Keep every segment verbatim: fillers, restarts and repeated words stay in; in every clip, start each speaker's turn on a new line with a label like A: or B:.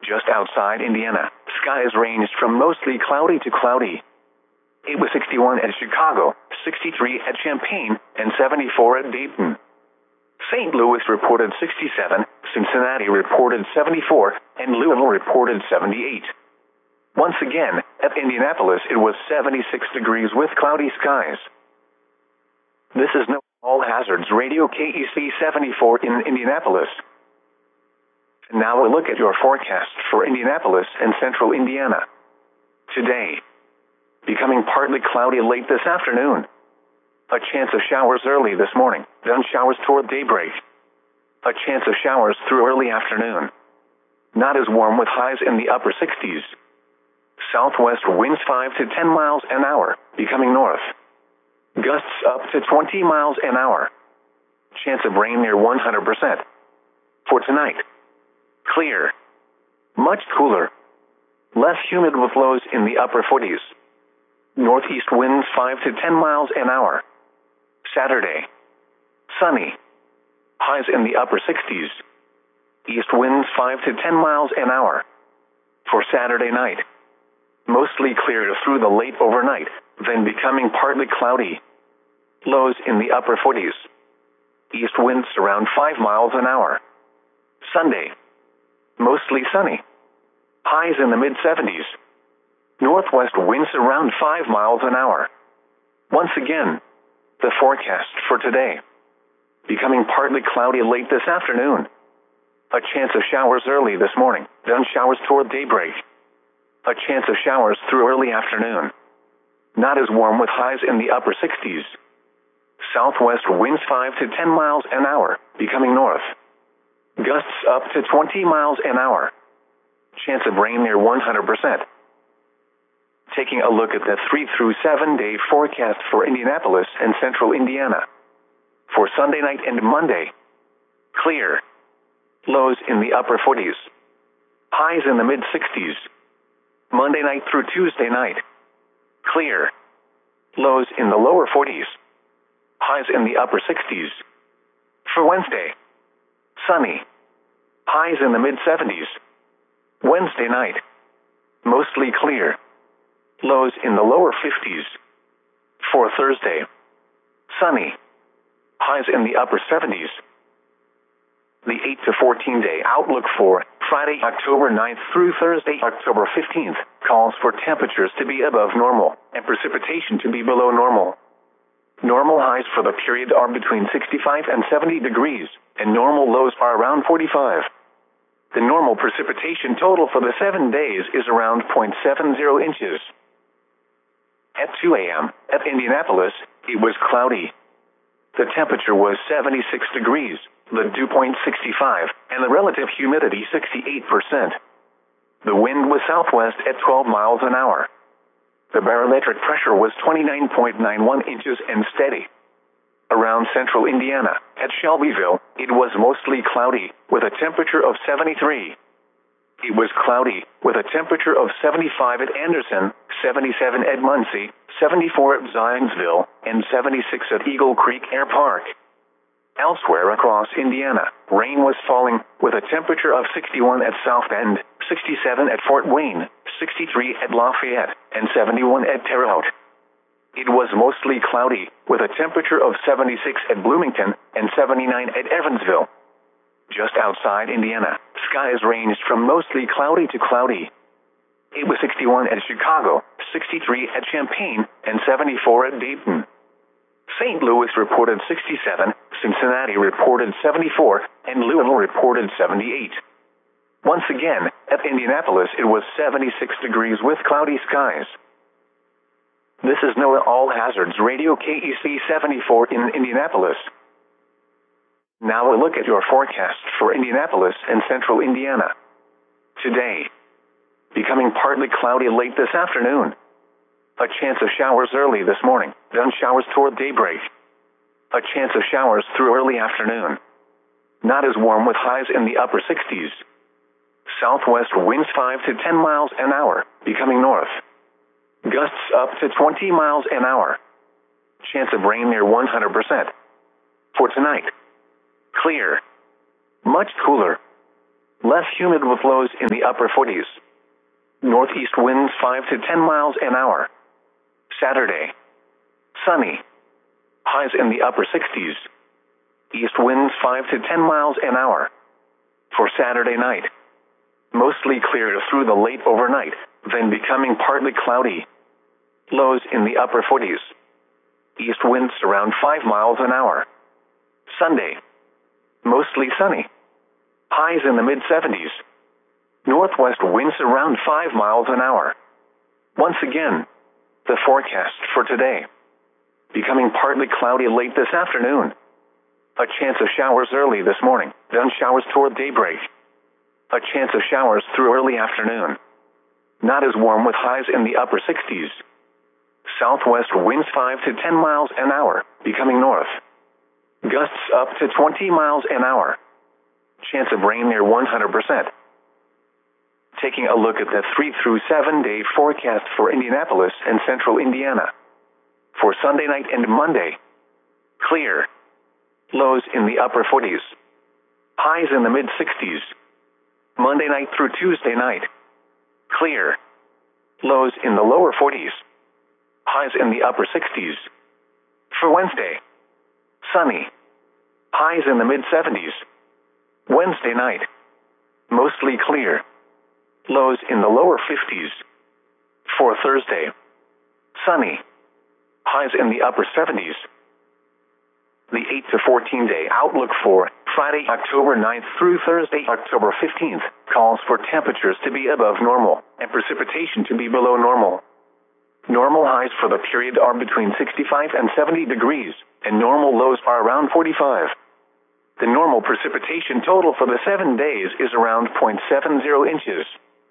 A: just outside Indiana. Skies ranged from mostly cloudy to cloudy. It was sixty-one at Chicago, sixty-three at Champaign, and seventy-four at Dayton. Saint Louis reported sixty-seven, Cincinnati reported seventy-four, and Louisville reported seventy-eight. Once again, at Indianapolis it was seventy-six degrees with cloudy skies. This is no All Hazards Radio K E C seventy-four in Indianapolis. Now a look at your forecast for Indianapolis and central Indiana. Today, becoming partly cloudy late this afternoon. A chance of showers early this morning, then showers toward daybreak. A chance of showers through early afternoon. Not as warm with highs in the upper sixties. Southwest winds five to ten miles an hour, becoming north. Gusts up to twenty miles an hour. Chance of rain near one hundred percent. For tonight, clear. Much cooler. Less humid with lows in the upper forties. Northeast winds five to ten miles an hour. Saturday, sunny. Highs in the upper sixties. East winds five to ten miles an hour. For Saturday night, mostly clear through the late overnight, then becoming partly cloudy. Lows in the upper forties. East winds around five miles an hour. Sunday, mostly sunny. Highs in the mid seventies. Northwest winds around five miles an hour. Once again, the forecast for today. Becoming partly cloudy late this afternoon. A chance of showers early this morning, then showers toward daybreak. A chance of showers through early afternoon. Not as warm with highs in the upper sixties. Southwest winds five to ten miles an hour, becoming north. Gusts up to twenty miles an hour. Chance of rain near one hundred percent. Taking a look at the three through seven day forecast for Indianapolis and central Indiana. For Sunday night and Monday, clear. Lows in the upper forties. Highs in the mid sixties. Monday night through Tuesday night, clear. Lows in the lower forties. Highs in the upper sixties. For Wednesday, sunny. Highs in the mid seventies. Wednesday night, mostly clear. Lows in the lower fifties. For Thursday, sunny. Highs in the upper seventies. The eight to fourteen day outlook for Friday, October ninth through Thursday, October fifteenth, calls for temperatures to be above normal and precipitation to be below normal. Normal highs for the period are between sixty-five and seventy degrees, and normal lows are around forty-five. The normal precipitation total for the seven days is around zero point seven zero inches. At two a.m., at Indianapolis, it was cloudy. The temperature was seventy-six degrees, the dew point sixty-five, and the relative humidity sixty-eight percent. The wind was southwest at twelve miles an hour. The barometric pressure was twenty-nine point nine one inches and steady. Around central Indiana, at Shelbyville, it was mostly cloudy, with a temperature of seventy-three. It was cloudy, with a temperature of seventy-five at Anderson, seventy-seven at Muncie, seventy-four at Zionsville, and seventy-six at Eagle Creek Air Park. Elsewhere across Indiana, rain was falling, with a temperature of sixty-one at South Bend, sixty-seven at Fort Wayne, sixty-three at Lafayette, and seventy-one at Terre Haute. It was mostly cloudy, with a temperature of seventy-six at Bloomington and seventy-nine at Evansville. Just outside Indiana, skies ranged from mostly cloudy to cloudy. It was sixty-one at Chicago, sixty-three at Champaign, and seventy-four at Dayton. Saint Louis reported sixty-seven, Cincinnati reported seventy-four, and Louisville reported seventy-eight. Once again, at Indianapolis it was seventy-six degrees with cloudy skies. This is NOAA All Hazards Radio K E C seventy-four in Indianapolis. Now a look at your forecast for Indianapolis and central Indiana. Today, becoming partly cloudy late this afternoon. A chance of showers early this morning, then showers toward daybreak. A chance of showers through early afternoon. Not as warm with highs in the upper sixties. Southwest winds five to ten miles an hour, becoming north. Gusts up to twenty miles an hour. Chance of rain near one hundred percent. For tonight, clear. Much cooler. Less humid with lows in the upper forties. Northeast winds five to ten miles an hour. Saturday. Sunny. Highs in the upper sixties. East winds five to ten miles an hour. For Saturday night. Mostly clear through the late overnight, then becoming partly cloudy. Lows in the upper forties. East winds around five miles an hour. Sunday. Mostly sunny. Highs in the mid seventies. Northwest winds around five miles an hour. Once again, the forecast for today. Becoming partly cloudy late this afternoon. A chance of showers early this morning, then showers toward daybreak. A chance of showers through early afternoon. Not as warm with highs in the upper sixties. Southwest winds five to ten miles an hour, becoming north. Gusts up to twenty miles an hour. Chance of rain near one hundred percent. Taking a look at the three through seven day forecast for Indianapolis and central Indiana. For Sunday night and Monday. Clear. Lows in the upper forties. Highs in the mid sixties. Monday night through Tuesday night. Clear. Lows in the lower forties. Highs in the upper sixties. For Wednesday. Sunny. Highs in the mid seventies. Wednesday night. Mostly clear. Lows in the lower fifties. For Thursday. Sunny. Highs in the upper seventies. The eight to fourteen day outlook for Friday, October ninth through Thursday, October fifteenth, calls for temperatures to be above normal and precipitation to be below normal. Normal highs for the period are between sixty-five and seventy degrees, and normal lows are around forty-five. The normal precipitation total for the seven days is around zero point seven zero inches.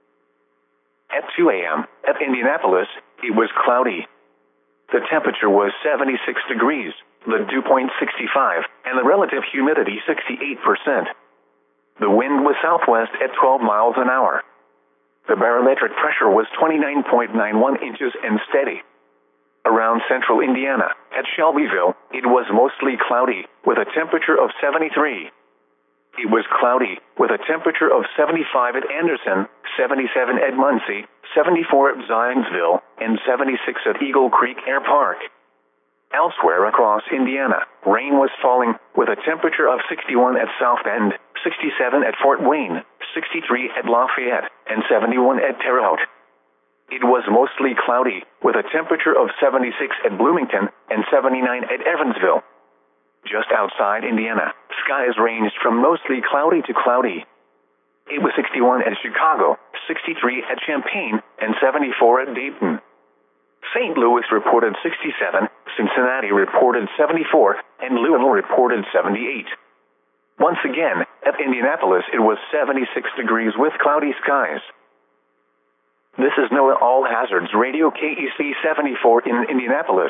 A: At two a m at Indianapolis, it was cloudy. The temperature was seventy-six degrees, the dew point sixty-five, and the relative humidity sixty-eight percent. The wind was southwest at twelve miles an hour. The barometric pressure was twenty-nine point nine one inches and steady. Around central Indiana, at Shelbyville, it was mostly cloudy, with a temperature of seventy-three. It was cloudy, with a temperature of seventy-five at Anderson, seventy-seven at Muncie, seventy-four at Zionsville, and seventy-six at Eagle Creek Air Park. Elsewhere across Indiana, rain was falling, with a temperature of sixty-one at South Bend, sixty-seven at Fort Wayne, sixty-three at Lafayette, and seventy-one at Terre Haute. It was mostly cloudy, with a temperature of seventy-six at Bloomington and seventy-nine at Evansville. Just outside Indiana, skies ranged from mostly cloudy to cloudy. It was sixty-one at Chicago, sixty-three at Champaign, and seventy-four at Dayton. Saint Louis reported sixty-seven, Cincinnati reported seventy-four, and Louisville reported seventy-eight. Once again, at Indianapolis it was seventy-six degrees with cloudy skies. This is NOAA All Hazards Radio K E C seventy-four in Indianapolis.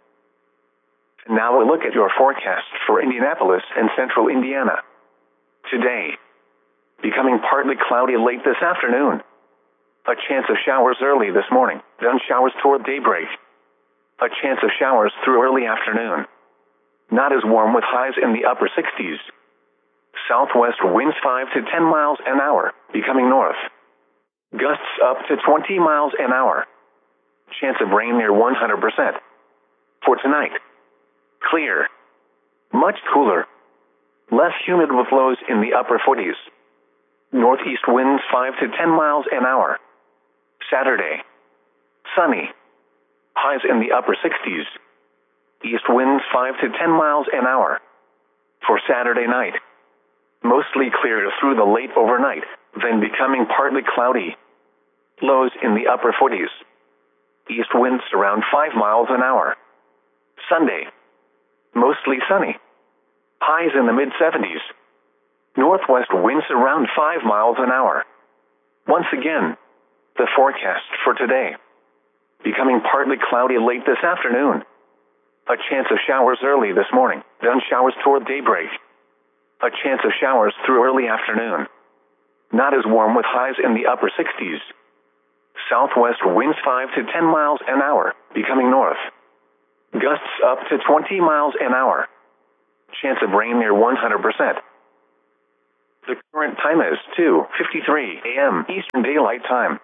A: Now a look at your forecast for Indianapolis and central Indiana. Today. Becoming partly cloudy late this afternoon. A chance of showers early this morning, then showers toward daybreak. A chance of showers through early afternoon. Not as warm with highs in the upper sixties. Southwest winds five to ten miles an hour, becoming north. Gusts up to twenty miles an hour. Chance of rain near one hundred percent. For tonight. Clear. Much cooler. Less humid with lows in the upper forties. Northeast winds five to ten miles an hour. Saturday. Sunny. Highs in the upper sixties. East winds five to ten miles an hour. For Saturday night. Mostly clear through the late overnight, then becoming partly cloudy. Lows in the upper forties. East winds around five miles an hour. Sunday. Mostly sunny. Highs in the mid seventies. Northwest winds around five miles an hour. Once again, the forecast for today. Becoming partly cloudy late this afternoon. A chance of showers early this morning, then showers toward daybreak. A chance of showers through early afternoon. Not as warm with highs in the upper sixties. Southwest winds five to ten miles an hour, becoming north. Gusts up to twenty miles an hour. Chance of rain near one hundred percent. The current time is two fifty-three a m Eastern Daylight Time.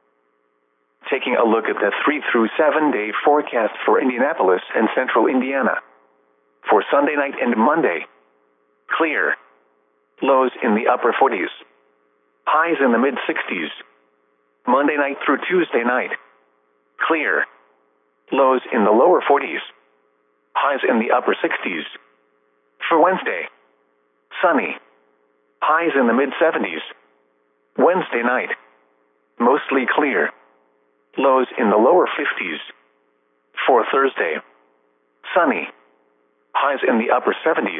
A: Taking a look at the three through seven day forecast for Indianapolis and central Indiana. For Sunday night and Monday, clear. Lows in the upper forties. Highs in the mid sixties. Monday night through Tuesday night, clear. Lows in the lower forties. Highs in the upper sixties. For Wednesday, sunny. Highs in the mid seventies. Wednesday night, mostly clear. Lows in the lower fifties. For Thursday, sunny. Highs in the upper seventies.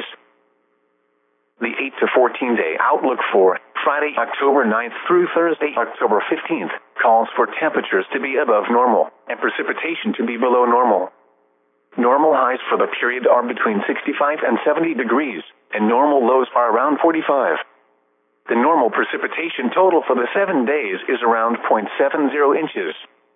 A: The eight to fourteen day outlook for Friday, October ninth through Thursday, October fifteenth, calls for temperatures to be above normal and precipitation to be below normal. Normal highs for the period are between sixty-five and seventy degrees, and normal lows are around forty-five. The normal precipitation total for the seven days is around zero point seven zero inches.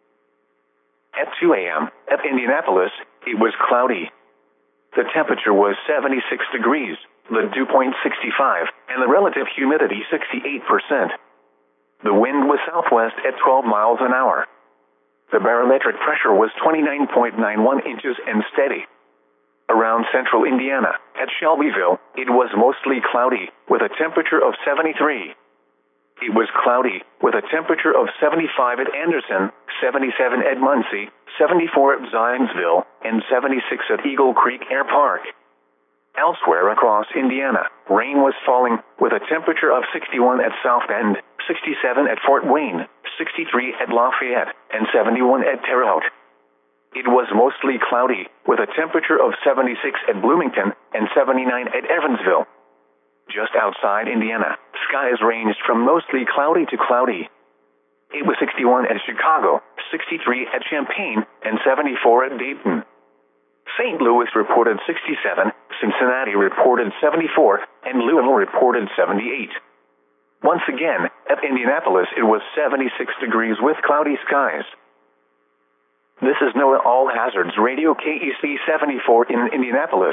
A: At two a m at Indianapolis, it was cloudy. The temperature was seventy-six degrees, the dew point sixty-five, and the relative humidity sixty-eight percent. The wind was southwest at twelve miles an hour. The barometric pressure was twenty-nine point nine one inches and steady. Around central Indiana, at Shelbyville, it was mostly cloudy, with a temperature of seventy-three. It was cloudy, with a temperature of seventy-five at Anderson, seventy-seven at Muncie, seventy-four at Zionsville, and seventy-six at Eagle Creek Air Park. Elsewhere across Indiana, rain was falling, with a temperature of sixty-one at South Bend, sixty-seven at Fort Wayne, sixty-three at Lafayette, and seventy-one at Terre Haute. It was mostly cloudy, with a temperature of seventy-six at Bloomington and seventy-nine at Evansville. Just outside Indiana, skies ranged from mostly cloudy to cloudy. It was sixty-one at Chicago, sixty-three at Champaign, and seventy-four at Dayton. Saint Louis reported sixty-seven, Cincinnati reported seventy-four, and Louisville reported seventy-eight. Once again, at Indianapolis it was seventy-six degrees with cloudy skies. This is NOAA All Hazards Radio K E C seventy-four in Indianapolis.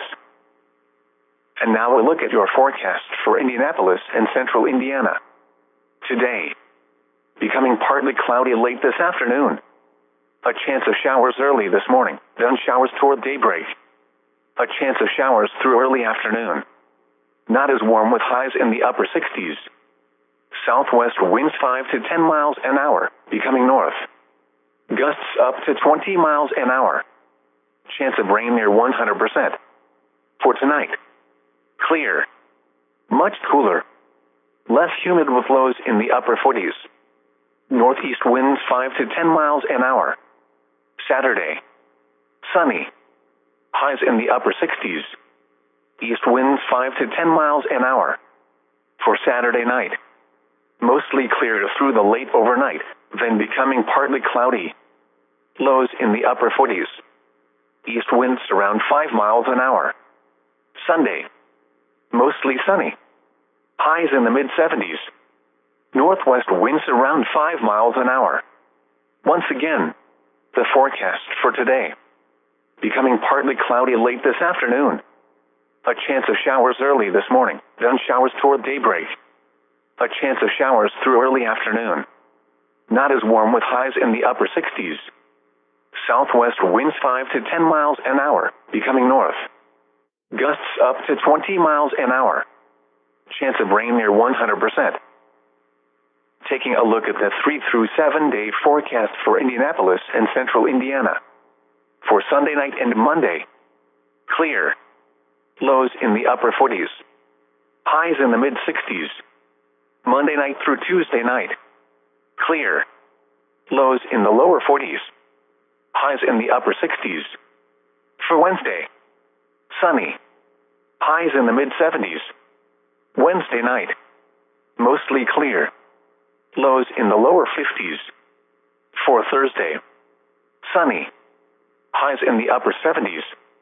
A: And now a look at your forecast for Indianapolis and central Indiana. Today, becoming partly cloudy late this afternoon. A chance of showers early this morning, then showers toward daybreak. A chance of showers through early afternoon. Not as warm with highs in the upper sixties. Southwest winds five to ten miles an hour, becoming north. Gusts up to twenty miles an hour. Chance of rain near one hundred percent. For tonight, clear. Much cooler. Less humid with lows in the upper forties. Northeast winds five to ten miles an hour. Saturday, sunny. Highs in the upper sixties. East winds five to ten miles an hour. For Saturday night, mostly clear through the late overnight, then becoming partly cloudy. Lows in the upper forties. East winds around five miles an hour. Sunday, mostly sunny. Highs in the mid seventies. Northwest winds around five miles an hour. Once again, the forecast for today. Becoming partly cloudy late this afternoon. A chance of showers early this morning, then showers toward daybreak. A chance of showers through early afternoon. Not as warm with highs in the upper sixties. Southwest winds five to ten miles an hour, becoming north. Gusts up to twenty miles an hour. Chance of rain near one hundred percent. Taking a look at the three through seven day forecast for Indianapolis and central Indiana. For Sunday night and Monday, clear. Lows in the upper forties. Highs in the mid sixties. Monday night through Tuesday night, clear. Lows in the lower forties. Highs in the upper sixties. For Wednesday, sunny. Highs in the mid seventies. Wednesday night, mostly clear. Lows in the lower fifties. For Thursday, sunny. Highs in the upper seventies.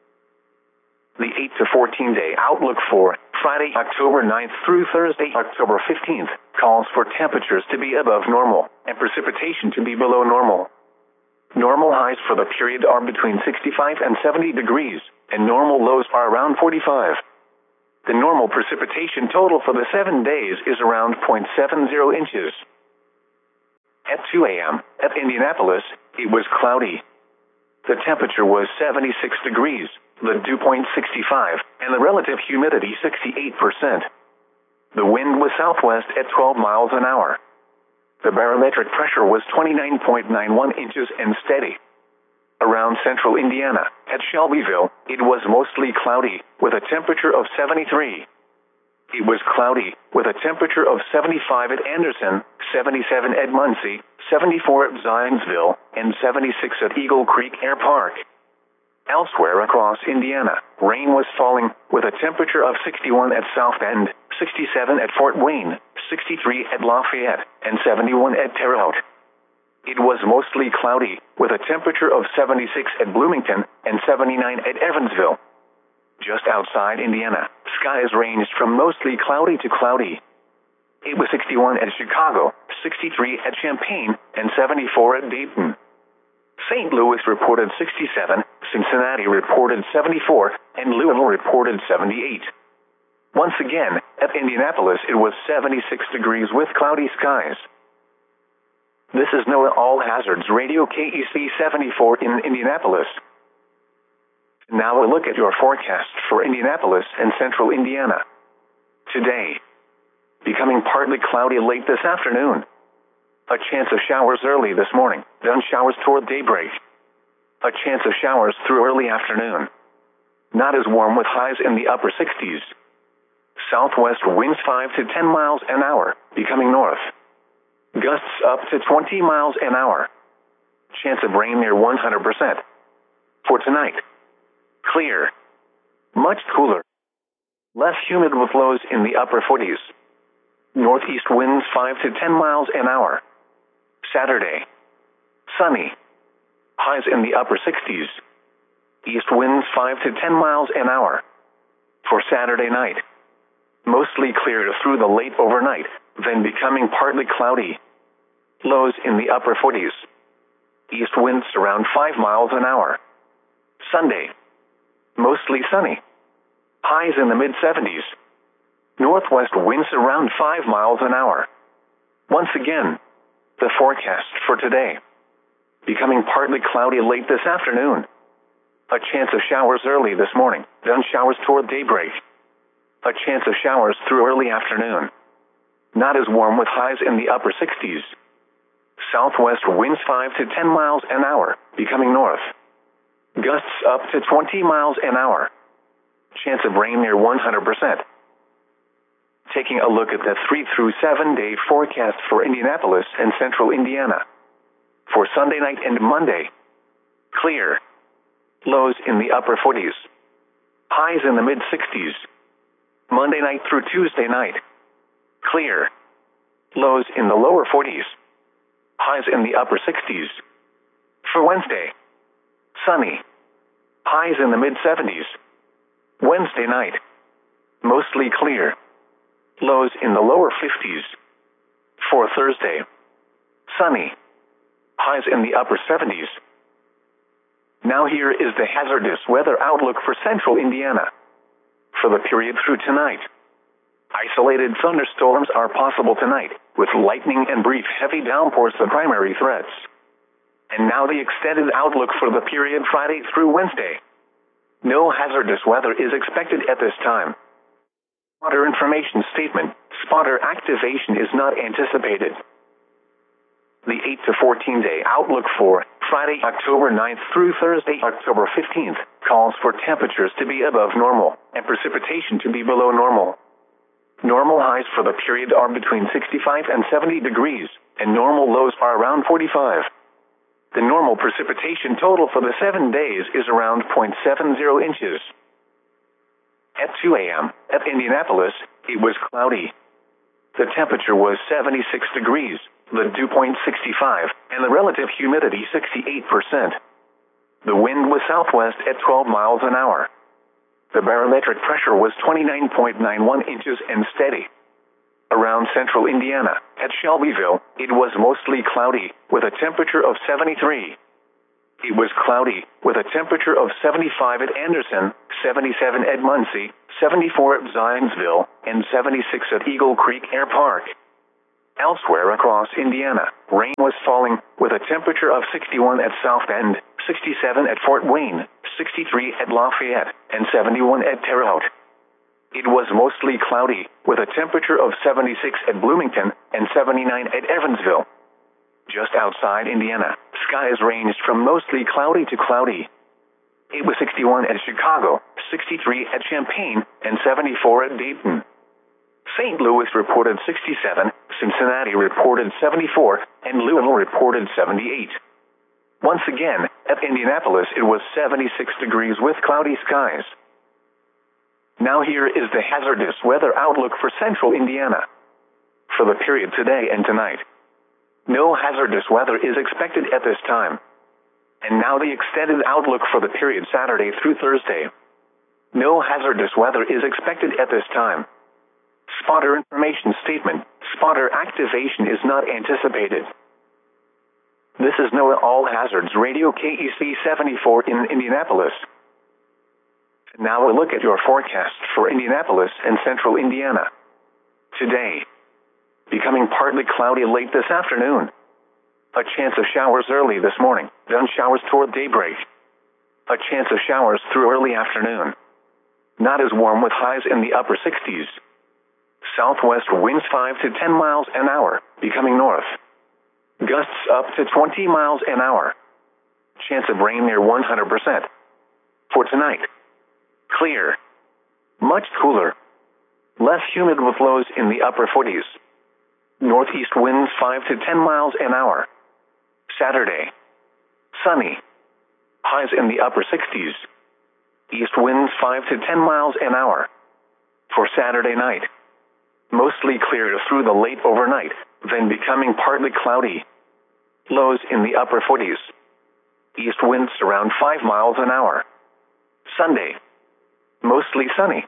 A: The eight to fourteen day outlook for Friday, October ninth through Thursday, October fifteenth, calls for temperatures to be above normal and precipitation to be below normal. Normal highs for the period are between sixty-five and seventy degrees, and normal lows are around forty-five. The normal precipitation total for the seven days is around zero point seven zero inches. At two A M at Indianapolis, it was cloudy. The temperature was seventy-six degrees, the dew point sixty-five, and the relative humidity sixty-eight percent. The wind was southwest at twelve miles an hour. The barometric pressure was twenty-nine point nine one inches and steady. Around central Indiana, at Shelbyville, it was mostly cloudy, with a temperature of seventy-three. It was cloudy, with a temperature of seventy-five at Anderson, seventy-seven at Muncie, seventy-four at Zionsville, and seventy-six at Eagle Creek Air Park. Elsewhere across Indiana, rain was falling, with a temperature of sixty-one at South Bend, sixty-seven at Fort Wayne, sixty-three at Lafayette, and seventy-one at Terre Haute. It was mostly cloudy, with a temperature of seventy-six at Bloomington and seventy-nine at Evansville. Just outside Indiana, skies ranged from mostly cloudy to cloudy. It was sixty-one at Chicago, sixty-three at Champaign, and seventy-four at Dayton. Saint Louis reported sixty-seven, Cincinnati reported seventy-four, and Louisville reported seventy-eight. Once again, at Indianapolis it was seventy-six degrees with cloudy skies. This is NOAA All Hazards Radio K E C seventy-four in Indianapolis. Now a look at your forecast for Indianapolis and central Indiana. Today, becoming partly cloudy late this afternoon. A chance of showers early this morning, then showers toward daybreak. A chance of showers through early afternoon. Not as warm with highs in the upper sixties. Southwest winds five to ten miles an hour, becoming north. Gusts up to twenty miles an hour. Chance of rain near one hundred percent. For tonight, clear. Much cooler. Less humid with lows in the upper forties. Northeast winds five to ten miles an hour. Saturday, sunny. Highs in the upper sixties. East winds five to ten miles an hour. For Saturday night, mostly clear through the late overnight, then becoming partly cloudy. Lows in the upper forties. East winds around five miles an hour. Sunday, mostly sunny. Highs in the mid seventies. Northwest winds around five miles an hour. Once again, the forecast for today. Becoming partly cloudy late this afternoon. A chance of showers early this morning, then showers toward daybreak. A chance of showers through early afternoon. Not as warm with highs in the upper sixties. Southwest winds five to ten miles an hour, becoming north. Gusts up to twenty miles an hour. Chance of rain near one hundred percent. Taking a look at the three through seven day forecast for Indianapolis and central Indiana. For Sunday night and Monday, clear. Lows in the upper forties. Highs in the mid sixties. Monday night through Tuesday night, clear. Lows in the lower forties. Highs in the upper sixties. For Wednesday, sunny. Highs in the mid seventies. Wednesday night, mostly clear. Lows in the lower fifties. For Thursday, sunny. Highs in the upper seventies. Now here is the hazardous weather outlook for central Indiana. For the period through tonight, isolated thunderstorms are possible tonight, with lightning and brief heavy downpours the primary threats. And now the extended outlook for the period Friday through Wednesday. No hazardous weather is expected at this time. Spotter information statement: spotter activation is not anticipated. The eight to fourteen day outlook for Friday, October ninth through Thursday, October fifteenth, calls for temperatures to be above normal and precipitation to be below normal. Normal highs for the period are between sixty-five and seventy degrees, and normal lows are around forty-five. The normal precipitation total for the seven days is around zero point seven zero inches. At two A M at Indianapolis, it was cloudy. The temperature was seventy-six degrees, the dew point sixty-five, and the relative humidity sixty-eight percent. The wind was southwest at twelve miles an hour. The barometric pressure was twenty-nine point nine one inches and steady. Around central Indiana, at Shelbyville, it was mostly cloudy, with a temperature of seventy-three. it was cloudy, with a temperature of seventy-five at Anderson, seventy-seven at Muncie, seventy-four at Zionsville, and seventy-six at Eagle Creek Air Park. Elsewhere across Indiana, rain was falling, with a temperature of sixty-one at South Bend, sixty-seven at Fort Wayne, sixty-three at Lafayette, and seventy-one at Terre Haute. It was mostly cloudy, with a temperature of seventy-six at Bloomington and seventy-nine at Evansville. Just outside Indiana, skies ranged from mostly cloudy to cloudy. It was sixty-one at Chicago, sixty-three at Champaign, and seventy-four at Dayton. Saint Louis reported sixty-seven, Cincinnati reported seventy-four, and Louisville reported seventy-eight. Once again, at Indianapolis it was seventy-six degrees with cloudy skies. Now here is the hazardous weather outlook for central Indiana. For the period today and tonight, no hazardous weather is expected at this time. And now the extended outlook for the period Saturday through Thursday. No hazardous weather is expected at this time. Spotter information statement. Spotter activation is not anticipated. This is NOAA All Hazards Radio K E C seventy-four in Indianapolis. Now a look at your forecast for Indianapolis and central Indiana. Today, becoming partly cloudy late this afternoon. A chance of showers early this morning, then showers toward daybreak. A chance of showers through early afternoon. Not as warm with highs in the upper sixties. Southwest winds five to ten miles an hour, becoming north. Gusts up to twenty miles an hour. Chance of rain near one hundred percent. For tonight, clear. Much cooler. Less humid with lows in the upper forties. Northeast winds five to ten miles an hour. Saturday, sunny. Highs in the upper sixties. East winds five to ten miles an hour. For Saturday night, mostly clear through the late overnight, then becoming partly cloudy. Lows in the upper forties. East winds around five miles an hour. Sunday, mostly sunny.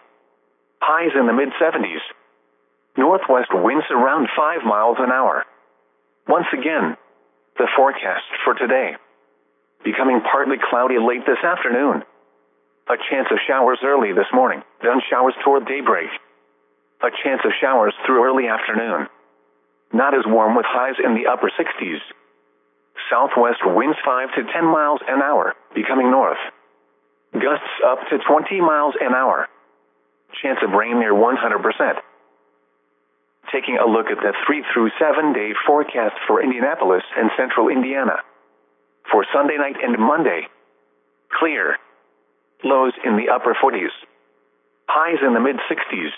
A: Highs in the mid seventies. Northwest winds around five miles an hour. Once again, the forecast for today. Becoming partly cloudy late this afternoon. A chance of showers early this morning, then showers toward daybreak. A chance of showers through early afternoon. Not as warm with highs in the upper sixties. Southwest winds five to ten miles an hour, becoming north. Gusts up to twenty miles an hour. Chance of rain near one hundred percent. Taking a look at the three through seven day forecast for Indianapolis and central Indiana. For Sunday night and Monday, clear. Lows in the upper forties. Highs in the mid sixties.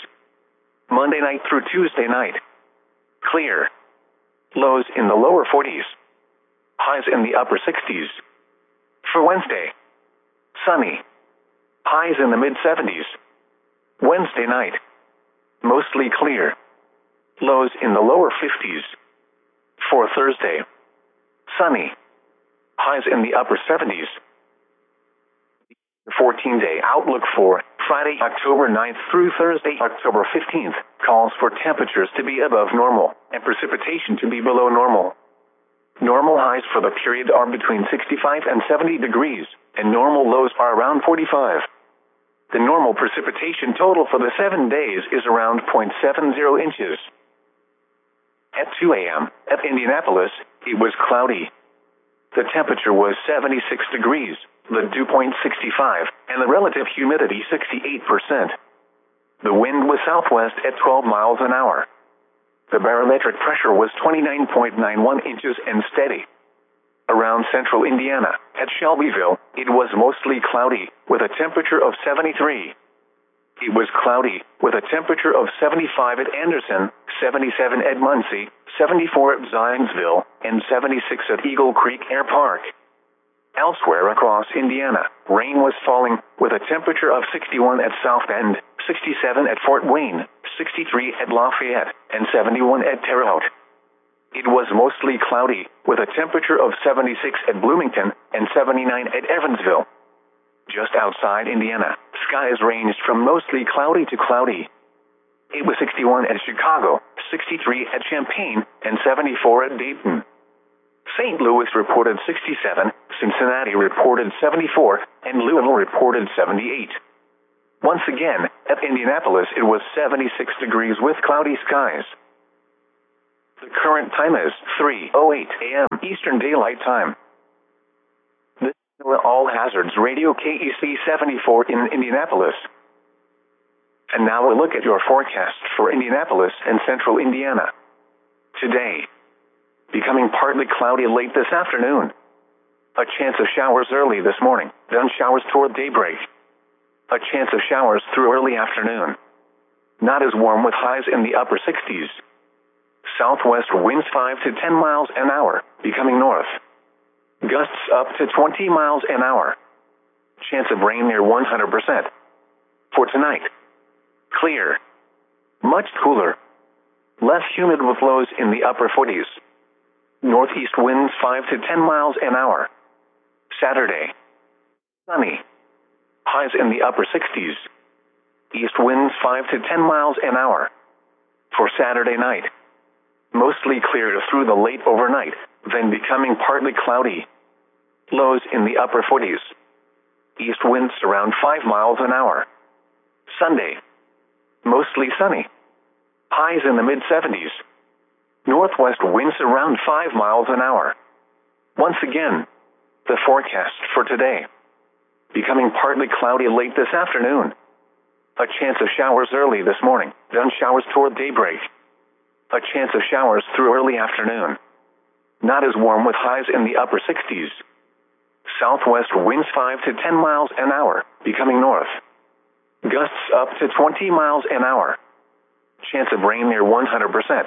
A: Monday night through Tuesday night, clear. Lows in the lower forties. Highs in the upper sixties. For Wednesday, sunny. Highs in the mid seventies. Wednesday night, mostly clear. Lows in the lower fifties. For Thursday, sunny. Highs in the upper seventies. The fourteen day outlook for Friday, October ninth through Thursday, October fifteenth, calls for temperatures to be above normal and precipitation to be below normal. Normal highs for the period are between sixty-five and seventy degrees, and normal lows are around forty-five. The normal precipitation total for the seven days is around zero point seven zero inches. At two a m at Indianapolis, it was cloudy. The temperature was seventy-six degrees, the dew point sixty-five, and the relative humidity sixty-eight percent. The wind was southwest at twelve miles an hour. The barometric pressure was twenty-nine point nine one inches and steady. Around central Indiana, at Shelbyville, it was mostly cloudy, with a temperature of seventy-three. It was cloudy, with a temperature of seventy-five at Anderson, seventy-seven at Muncie, seventy-four at Zionsville, and seventy-six at Eagle Creek Air Park. Elsewhere across Indiana, rain was falling, with a temperature of sixty-one at South Bend, sixty-seven at Fort Wayne, sixty-three at Lafayette, and seventy-one at Terre Haute. It was mostly cloudy, with a temperature of seventy-six at Bloomington and seventy-nine at Evansville. Just outside Indiana, skies ranged from mostly cloudy to cloudy. It was sixty-one at Chicago, sixty-three at Champaign, and seventy-four at Dayton. Saint Louis reported sixty-seven, Cincinnati reported seventy-four, and Louisville reported seventy-eight. Once again, at Indianapolis it was seventy-six degrees with cloudy skies. The current time is three oh eight a m Eastern Daylight Time. This is All Hazards Radio K E C seventy-four in Indianapolis. And now we'll look at your forecast for Indianapolis and central Indiana. Today, becoming partly cloudy late this afternoon. A chance of showers early this morning, then showers toward daybreak. A chance of showers through early afternoon. Not as warm with highs in the upper sixties. Southwest winds five to ten miles an hour, becoming north. Gusts up to twenty miles an hour. Chance of rain near one hundred percent. For tonight, clear. Much cooler. Less humid with lows in the upper forties. Northeast winds five to ten miles an hour. Saturday, sunny. Highs in the upper sixties. East winds five to ten miles an hour. For Saturday night, mostly clear through the late overnight, then becoming partly cloudy. Lows in the upper forties. East winds around five miles an hour. Sunday, mostly sunny. Highs in the mid seventies. Northwest winds around five miles an hour. Once again, the forecast for today. Becoming partly cloudy late this afternoon. A chance of showers early this morning, then showers toward daybreak. A chance of showers through early afternoon. Not as warm with highs in the upper sixties. Southwest winds five to ten miles an hour, becoming north. Gusts up to twenty miles an hour. Chance of rain near one hundred percent.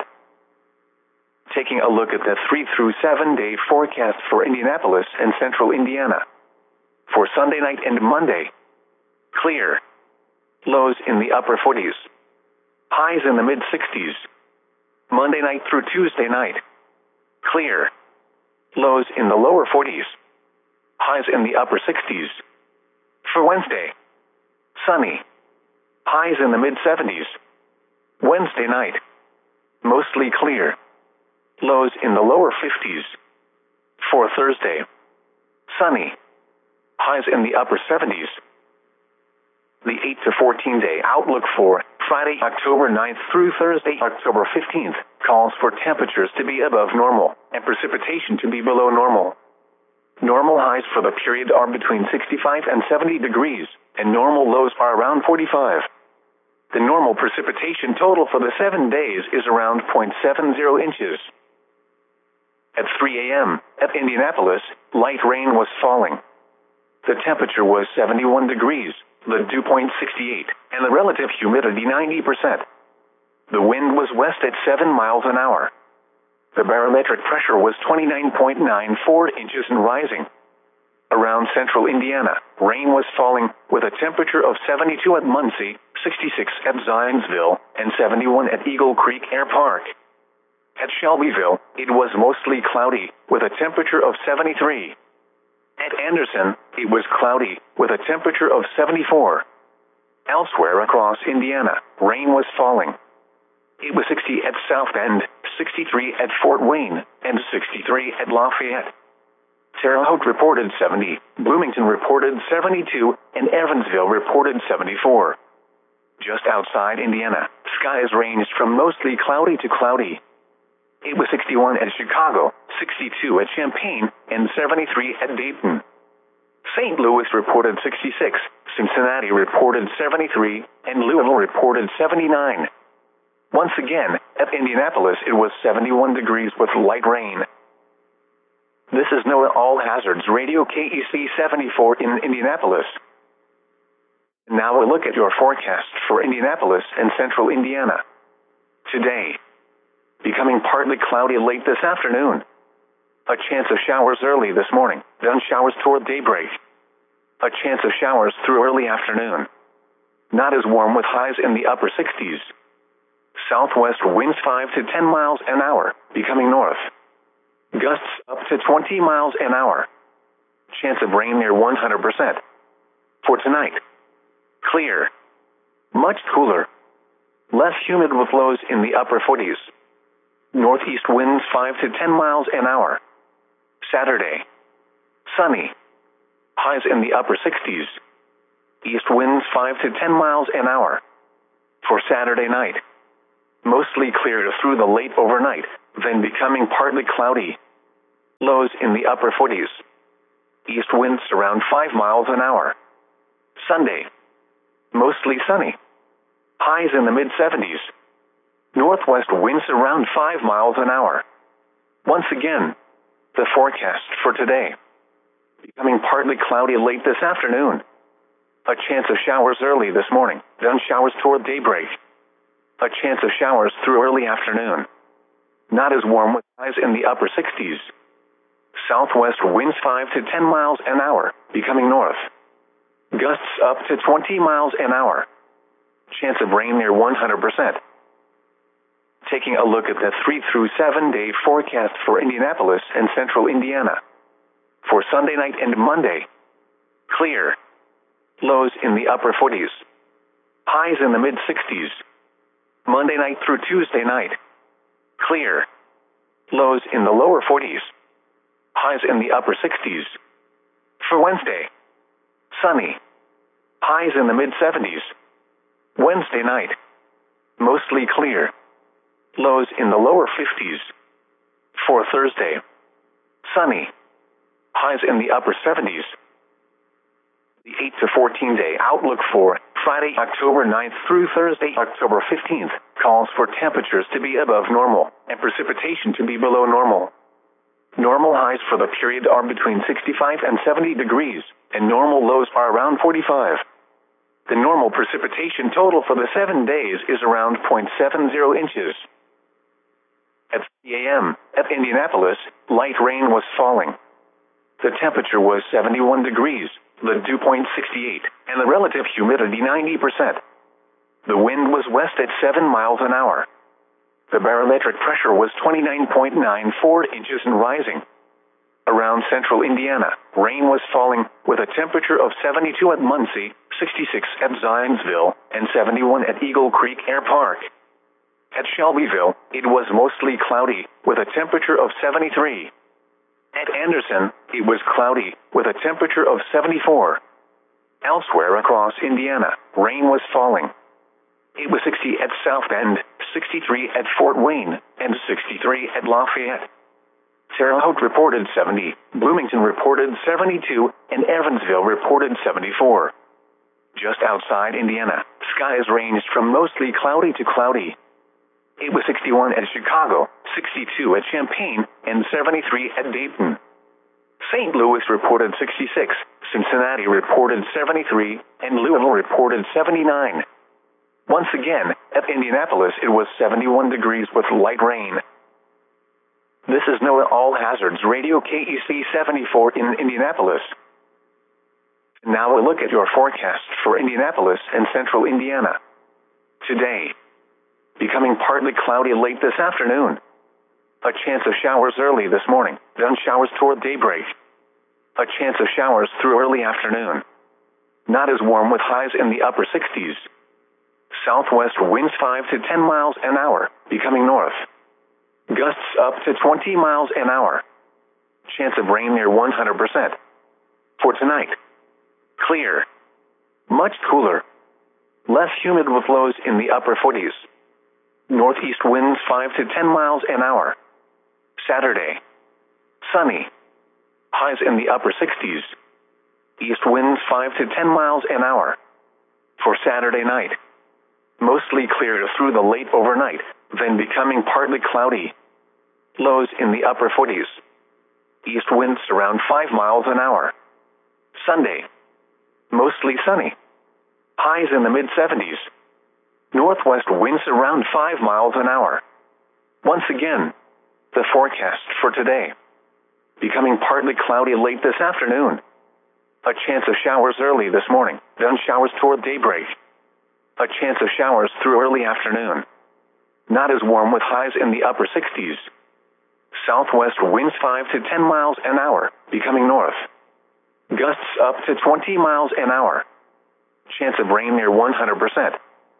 A: Taking a look at the three through seven day forecast for Indianapolis and central Indiana. For Sunday night and Monday, clear. Lows in the upper forties. Highs in the mid sixties. Monday night through Tuesday night, clear. Lows in the lower forties. Highs in the upper sixties. For Wednesday, sunny. Highs in the mid seventies. Wednesday night, mostly clear. Lows in the lower fifties. For Thursday, sunny. Highs in the upper seventies. The eight to fourteen day outlook for Friday, October ninth through Thursday, October fifteenth, calls for temperatures to be above normal and precipitation to be below normal. Normal highs for the period are between sixty-five and seventy degrees, and normal lows are around forty-five. The normal precipitation total for the seven days is around zero point seven zero inches. At three a m, at Indianapolis, light rain was falling. The temperature was seventy-one degrees, the dew point sixty-eight, and the relative humidity ninety percent. The wind was west at seven miles an hour. The barometric pressure was twenty-nine point nine four inches and rising. Around central Indiana, rain was falling, with a temperature of seventy-two at Muncie, sixty-six at Zionsville, and seventy-one at Eagle Creek Air Park. At Shelbyville, it was mostly cloudy, with a temperature of seventy-three. At Anderson, it was cloudy, with a temperature of seventy-four. Elsewhere across Indiana, rain was falling. It was sixty at South Bend, sixty-three at Fort Wayne, and sixty-three at Lafayette. Terre Haute reported seventy, Bloomington reported seventy-two, and Evansville reported seventy-four. Just outside Indiana, skies ranged from mostly cloudy to cloudy. It was sixty-one at Chicago, sixty-two at Champaign, and seventy-three at Dayton. Saint Louis reported sixty-six, Cincinnati reported seventy-three, and Louisville reported seventy-nine. Once again, at Indianapolis it was seventy-one degrees with light rain. This is NOAA All Hazards Radio K E C seventy-four in Indianapolis. Now we'll look at your forecast for Indianapolis and central Indiana. Today, becoming partly cloudy late this afternoon. A chance of showers early this morning, then showers toward daybreak. A chance of showers through early afternoon. Not as warm with highs in the upper sixties. Southwest winds five to ten miles an hour, becoming north. Gusts up to twenty miles an hour. Chance of rain near one hundred percent. For tonight, clear. Much cooler. Less humid with lows in the upper forties. Northeast winds five to ten miles an hour. Saturday, sunny. Highs in the upper sixties. East winds five to ten miles an hour. For Saturday night, mostly clear through the late overnight, then becoming partly cloudy. Lows in the upper forties. East winds around five miles an hour. Sunday, mostly sunny. Highs in the mid seventies. Northwest winds around five miles an hour. Once again, the forecast for today. Becoming partly cloudy late this afternoon. A chance of showers early this morning, then showers toward daybreak. A chance of showers through early afternoon. Not as warm with highs in the upper sixties. Southwest winds five to ten miles an hour, becoming north. Gusts up to twenty miles an hour. Chance of rain near one hundred percent. Taking a look at the three through seven day forecast for Indianapolis and central Indiana. For Sunday night and Monday, clear. Lows in the upper forties. Highs in the mid sixties. Monday night through Tuesday night, clear. Lows in the lower forties. Highs in the upper sixties. For Wednesday, sunny. Highs in the mid seventies. Wednesday night, mostly clear. Lows in the lower fifties. For Thursday, sunny. Highs in the upper seventies. The eight to fourteen day outlook for Friday, October ninth through Thursday, October fifteenth, calls for temperatures to be above normal and precipitation to be below normal. Normal highs for the period are between sixty-five and seventy degrees, and normal lows are around forty-five. The normal precipitation total for the seven days is around zero point seven zero inches. At three a m at Indianapolis, light rain was falling. The temperature was seventy-one degrees, the dew point sixty-eight, and the relative humidity ninety percent. The wind was west at seven miles an hour. The barometric pressure was twenty-nine point nine four inches and rising. Around central Indiana, rain was falling, with a temperature of seventy-two at Muncie, sixty-six at Zionsville, and seventy-one at Eagle Creek Air Park. At Shelbyville, it was mostly cloudy, with a temperature of seventy-three. At Anderson, it was cloudy, with a temperature of seventy-four. Elsewhere across Indiana, rain was falling. It was sixty at South Bend, sixty-three at Fort Wayne, and sixty-three at Lafayette. Terre Haute reported seventy, Bloomington reported seventy-two, and Evansville reported seventy-four. Just outside Indiana, skies ranged from mostly cloudy to cloudy. It was sixty-one at Chicago, sixty-two at Champaign, and seventy-three at Dayton. Saint Louis reported sixty-six, Cincinnati reported seventy-three, and Louisville reported seventy-nine. Once again, at Indianapolis it was seventy-one degrees with light rain. This is NOAA All Hazards Radio K E C seventy-four in Indianapolis. Now a look at your forecast for Indianapolis and central Indiana. Today, becoming partly cloudy late this afternoon. A chance of showers early this morning, then showers toward daybreak. A chance of showers through early afternoon. Not as warm with highs in the upper sixties. Southwest winds five to ten miles an hour, becoming north. Gusts up to twenty miles an hour. Chance of rain near one hundred percent. For tonight, clear. Much cooler. Less humid with lows in the upper forties. Northeast winds five to ten miles an hour. Saturday, sunny. Highs in the upper sixties. East winds five to ten miles an hour. For Saturday night, mostly clear through the late overnight, then becoming partly cloudy. Lows in the upper forties. East winds around five miles an hour. Sunday, mostly sunny. Highs in the mid seventies. Northwest winds around five miles an hour. Once again, the forecast for today. Becoming partly cloudy late this afternoon. A chance of showers early this morning, then showers toward daybreak. A chance of showers through early afternoon. Not as warm with highs in the upper sixties. Southwest winds five to ten miles an hour, becoming north. Gusts up to twenty miles an hour. Chance of rain near one hundred percent.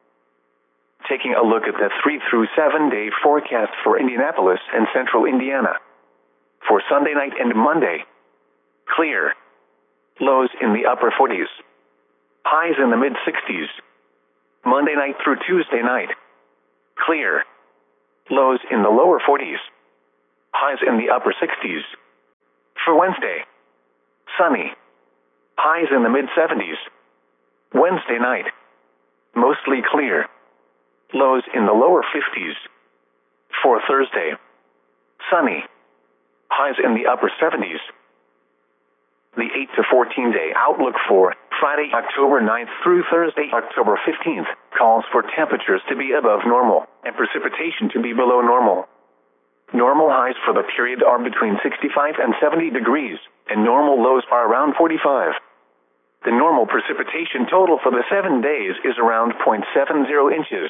A: Taking a look at the three through seven day forecast for Indianapolis and central Indiana. For Sunday night and Monday, Clear. Lows in the upper forties. Highs in the mid sixties. Monday night through Tuesday night. Clear. Lows in the lower forties. Highs in the upper sixties. For Wednesday. Sunny. Highs in the mid seventies. Wednesday night. Mostly clear. Lows in the lower fifties. For Thursday. Sunny. Highs in the upper seventies. The eight to fourteen day outlook for Friday, October ninth through Thursday, October fifteenth, calls for temperatures to be above normal and precipitation to be below normal. Normal highs for the period are between sixty-five and seventy degrees, and normal lows are around forty-five. The normal precipitation total for the seven days is around zero point seven zero inches.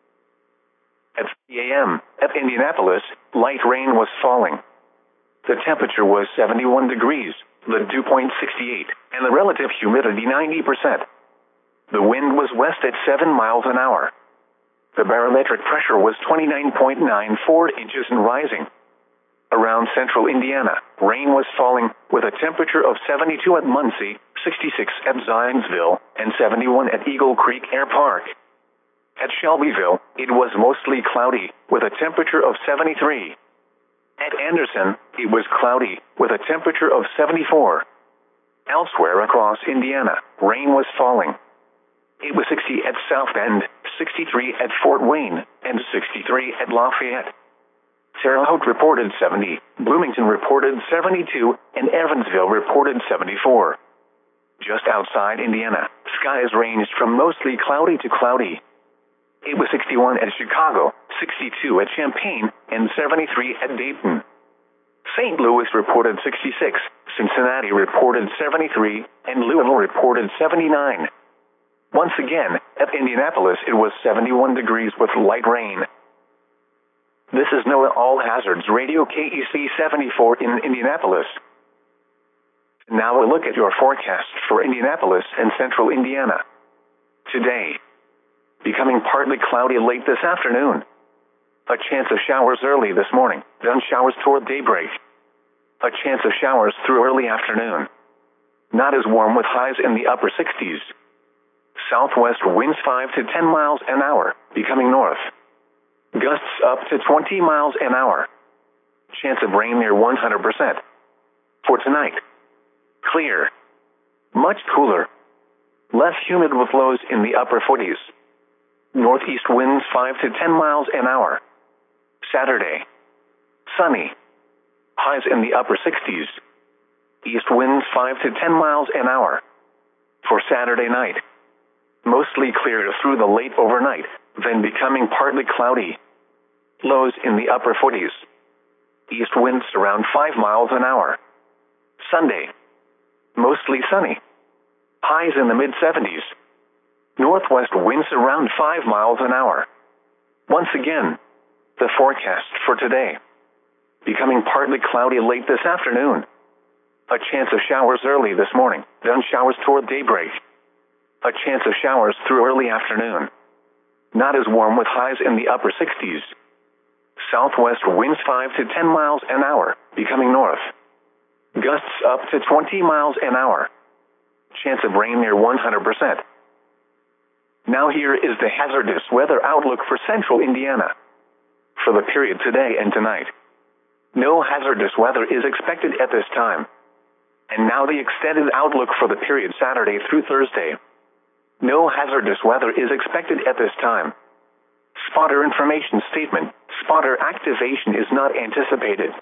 A: At three a m at Indianapolis, light rain was falling. The temperature was seventy-one degrees, the dew point sixty-eight, and the relative humidity ninety percent. The wind was west at seven miles an hour. The barometric pressure was twenty-nine point nine four inches and rising. Around central Indiana, rain was falling, with a temperature of seventy-two at Muncie, sixty-six at Zionsville, and seventy-one at Eagle Creek Air Park. At Shelbyville, it was mostly cloudy, with a temperature of seventy-three. At Anderson, it was cloudy, with a temperature of seventy-four. Elsewhere across Indiana, rain was falling. It was sixty at South Bend, sixty-three at Fort Wayne, and sixty-three at Lafayette. Terre Haute reported seventy, Bloomington reported seventy-two, and Evansville reported seventy-four. Just outside Indiana, skies ranged from mostly cloudy to cloudy. It was sixty-one at Chicago, sixty-two at Champaign, and seventy-three at Dayton. Saint Louis reported sixty-six, Cincinnati reported seventy-three, and Louisville reported seventy-nine. Once again, at Indianapolis it was seventy-one degrees with light rain. This is NOAA All Hazards Radio K E C seventy-four in Indianapolis. Now a look at your forecast for Indianapolis and central Indiana. Today. Becoming partly cloudy late this afternoon. A chance of showers early this morning, then showers toward daybreak. A chance of showers through early afternoon. Not as warm with highs in the upper sixties. Southwest winds five to ten miles an hour, becoming north. Gusts up to twenty miles an hour. Chance of rain near one hundred percent. For tonight. Clear. Much cooler. Less humid with lows in the upper forties. Northeast winds five to ten miles an hour. Saturday. Sunny. Highs in the upper sixties. East winds five to ten miles an hour. For Saturday night. Mostly clear through the late overnight, then becoming partly cloudy. Lows in the upper forties. East winds around five miles an hour. Sunday. Mostly sunny. Highs in the mid seventies. Northwest winds around five miles an hour. Once again, the forecast for today. Becoming partly cloudy late this afternoon. A chance of showers early this morning, then showers toward daybreak. A chance of showers through early afternoon. Not as warm with highs in the upper sixties. Southwest winds five to ten miles an hour, becoming north. Gusts up to twenty miles an hour. Chance of rain near one hundred percent. Now here is the hazardous weather outlook for central Indiana. For the period today and tonight. No hazardous weather is expected at this time. And now the extended outlook for the period Saturday through Thursday. No hazardous weather is expected at this time. Spotter information statement. Spotter activation is not anticipated.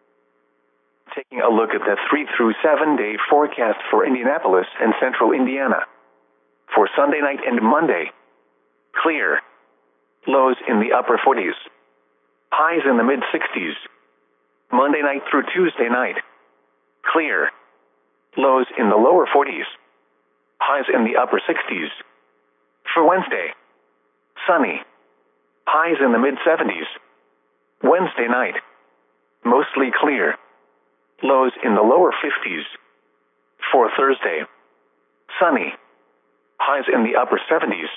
A: Taking a look at the three through seven day forecast for Indianapolis and central Indiana. For Sunday night and Monday. Clear. Lows in the upper forties. Highs in the mid sixties. Monday night through Tuesday night. Clear. Lows in the lower forties. Highs in the upper sixties. For Wednesday. Sunny. Highs in the mid seventies. Wednesday night. Mostly clear. Lows in the lower fifties. For Thursday. Sunny. Highs in the upper seventies.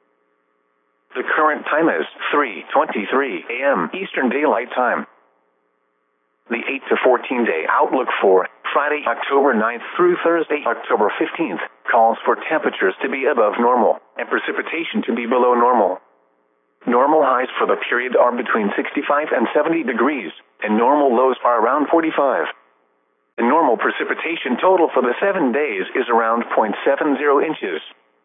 A: The current time is three twenty-three a m Eastern Daylight Time. The eight to fourteen day outlook for Friday, October ninth through Thursday, October fifteenth, calls for temperatures to be above normal and precipitation to be below normal. Normal highs for the period are between sixty-five and seventy degrees, and normal lows are around forty-five. The normal precipitation total for the seven days is around zero point seven zero inches.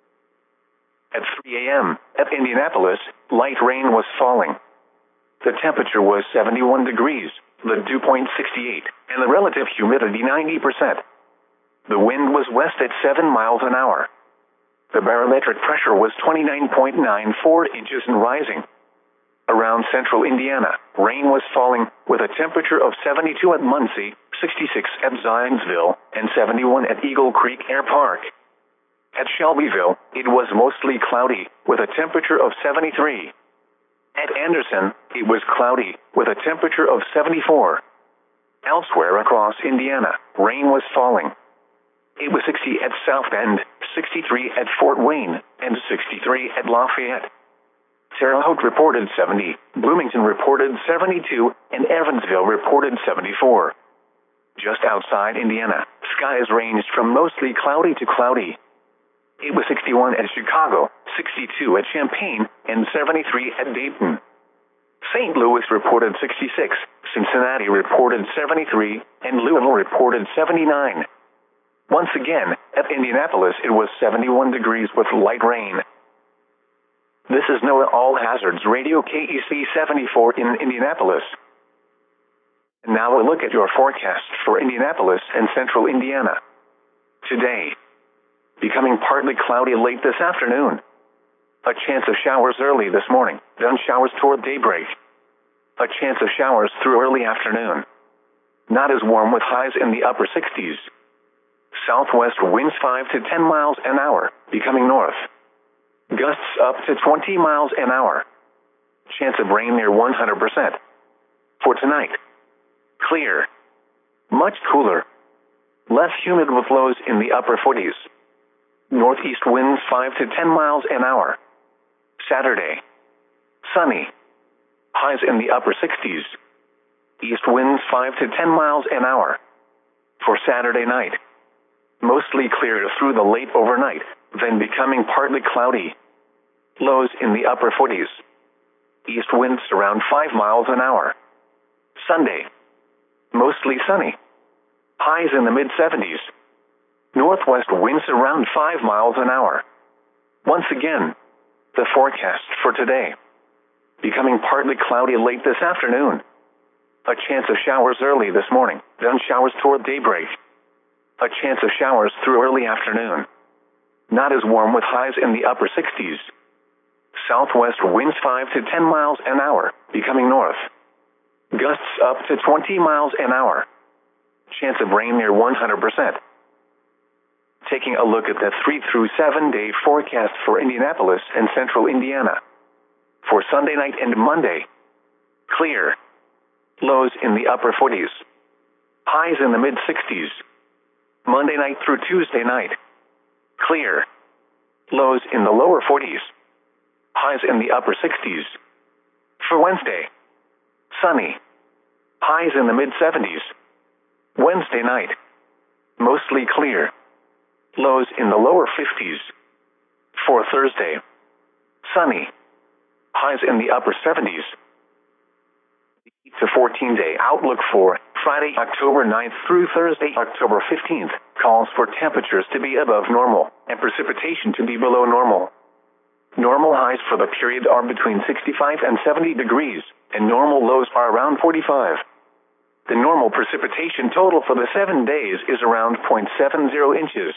A: At three a m at Indianapolis, light rain was falling. The temperature was seventy-one degrees, the dew point sixty-eight, and the relative humidity ninety percent. The wind was west at seven miles an hour. The barometric pressure was twenty-nine point nine four inches and rising. Around central Indiana, rain was falling, with a temperature of seventy-two at Muncie, sixty-six at Zionsville, and seventy-one at Eagle Creek Air Park. At Shelbyville, it was mostly cloudy, with a temperature of seventy-three. At Anderson, it was cloudy, with a temperature of seventy-four. Elsewhere across Indiana, rain was falling. It was sixty at South Bend, sixty-three at Fort Wayne, and sixty-three at Lafayette. Terre Haute reported seventy, Bloomington reported seventy-two, and Evansville reported seventy-four. Just outside Indiana, skies ranged from mostly cloudy to cloudy. It was sixty-one at Chicago, sixty-two at Champaign, and seventy-three at Dayton. Saint Louis reported sixty-six, Cincinnati reported seventy-three, and Louisville reported seventy-nine. Once again, at Indianapolis it was seventy-one degrees with light rain. This is NOAA All Hazards Radio K E C seventy-four in Indianapolis. And now a look at your forecast for Indianapolis and central Indiana. Today, becoming partly cloudy late this afternoon. A chance of showers early this morning, then showers toward daybreak. A chance of showers through early afternoon. Not as warm with highs in the upper sixties. Southwest winds five to ten miles an hour, becoming north. Gusts up to twenty miles an hour. Chance of rain near one hundred percent. For tonight, clear. Much cooler. Less humid with lows in the upper forties. Northeast winds five to ten miles an hour. Saturday, sunny. Highs in the upper sixties. East winds five to ten miles an hour. For Saturday night, mostly clear through the late overnight, then becoming partly cloudy. Lows in the upper forties. East winds around five miles an hour. Sunday, mostly sunny. Highs in the mid seventies. Northwest winds around five miles an hour. Once again, the forecast for today. Becoming partly cloudy late this afternoon. A chance of showers early this morning, then showers toward daybreak. A chance of showers through early afternoon. Not as warm with highs in the upper sixties. Southwest winds five to ten miles an hour, becoming north. Gusts up to twenty miles an hour. Chance of rain near one hundred percent. Taking a look at the three through seven day forecast for Indianapolis and central Indiana. For Sunday night and Monday, clear. Lows in the upper forties. Highs in the mid sixties. Monday night through Tuesday night, clear. Lows in the lower forties. Highs in the upper sixties. For Wednesday, sunny. Highs in the mid seventies. Wednesday night, mostly clear. Lows in the lower fifties. For Thursday, sunny. Highs in the upper seventies. The eight to fourteen day outlook for Friday, October ninth through Thursday, October fifteenth, calls for temperatures to be above normal and precipitation to be below normal. Normal highs for the period are between sixty-five and seventy degrees, and normal lows are around forty-five. The normal precipitation total for the seven days is around zero point seven zero inches.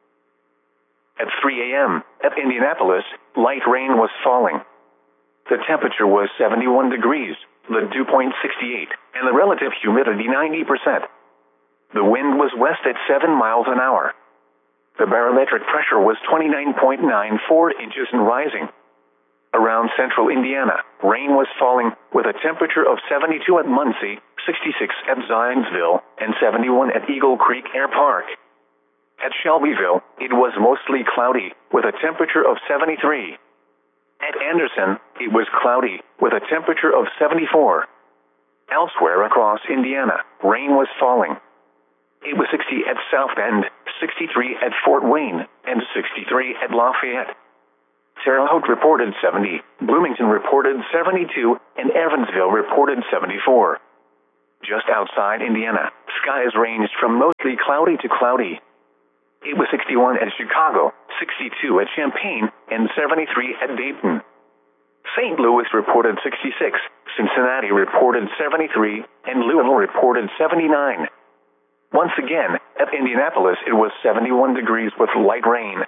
A: At three a m at Indianapolis, light rain was falling. The temperature was seventy-one degrees, the dew point sixty-eight, and the relative humidity ninety percent. The wind was west at seven miles an hour. The barometric pressure was twenty-nine point nine four inches and rising. Around central Indiana, rain was falling, with a temperature of seventy-two at Muncie, sixty-six at Zionsville, and seventy-one at Eagle Creek Air Park. At Shelbyville, it was mostly cloudy, with a temperature of seventy-three. At Anderson, it was cloudy, with a temperature of seventy-four. Elsewhere across Indiana, rain was falling. It was sixty South Bend, sixty-three at Fort Wayne, and sixty-three at Lafayette. Terre Haute reported seventy, Bloomington reported seventy-two, and Evansville reported seventy-four. Just outside Indiana, skies ranged from mostly cloudy to cloudy. It was sixty-one at Chicago, sixty-two at Champaign, and seventy-three at Dayton. Saint Louis reported sixty-six, Cincinnati reported seventy-three, and Louisville reported seventy-nine. Once again, at Indianapolis it was seventy-one degrees with light rain.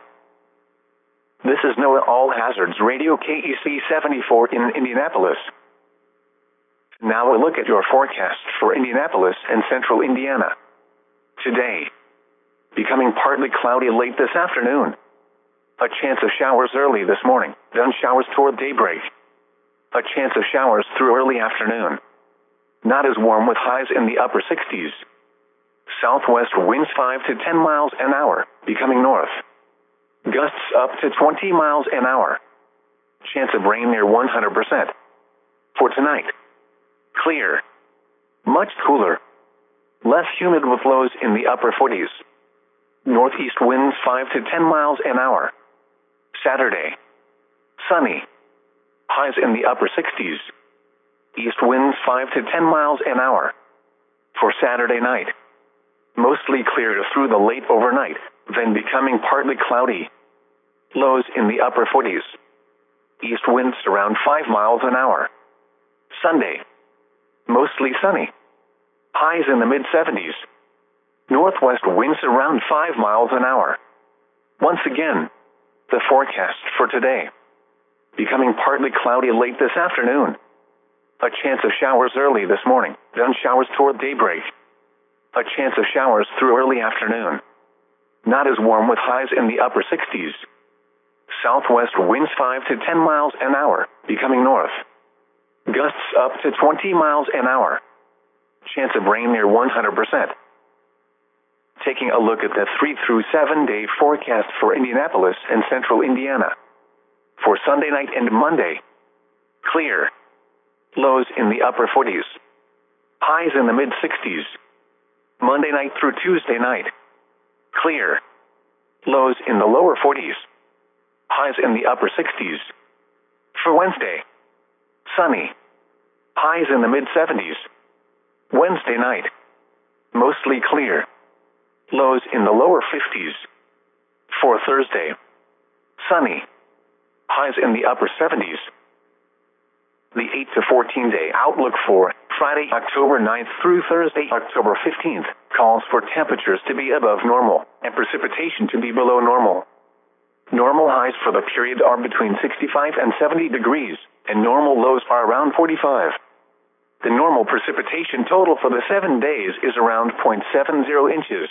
A: This is NOAA All Hazards Radio K E C seventy-four in Indianapolis. Now a look at your forecast for Indianapolis and central Indiana. Today, becoming partly cloudy late this afternoon. A chance of showers early this morning, then showers toward daybreak. A chance of showers through early afternoon. Not as warm with highs in the upper sixties. Southwest winds five to ten miles an hour, becoming north. Gusts up to twenty miles an hour. Chance of rain near one hundred percent. For tonight, clear. Much cooler. Less humid with lows in the upper forties. Northeast winds five to ten miles an hour. Saturday, sunny. Highs in the upper sixties. East winds five to ten miles an hour. For Saturday night, mostly clear through the late overnight, then becoming partly cloudy. Lows in the upper forties. East winds around five miles an hour. Sunday, mostly sunny. Highs in the mid seventies. Northwest winds around five miles an hour. Once again, the forecast for today. Becoming partly cloudy late this afternoon. A chance of showers early this morning, then showers toward daybreak. A chance of showers through early afternoon. Not as warm with highs in the upper sixties. Southwest winds five to ten miles an hour, becoming north. Gusts up to twenty miles an hour. Chance of rain near one hundred percent. Taking a look at the three through seven day forecast for Indianapolis and central Indiana. For Sunday night and Monday, clear. Lows in the upper forties. Highs in the mid sixties. Monday night through Tuesday night, clear. Lows in the lower forties. Highs in the upper sixties. For Wednesday, sunny. Highs in the mid seventies. Wednesday night, mostly clear. Lows in the lower fifties. For Thursday, sunny. Highs in the upper seventies. The eight to fourteen day outlook for Friday, October ninth through Thursday, October fifteenth, calls for temperatures to be above normal and precipitation to be below normal. Normal highs for the period are between sixty-five and seventy degrees, and normal lows are around forty-five. The normal precipitation total for the seven days is around zero point seven zero inches.